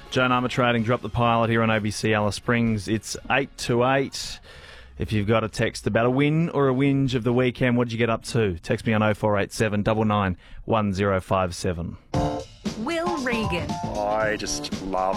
Joan Armatrading dropped the pilot here on ABC Alice Springs. It's 8 to 8. If you've got a text about a win or a whinge of the weekend, what did you get up to? Text me on 0487 99 1057. Will Regan. I just love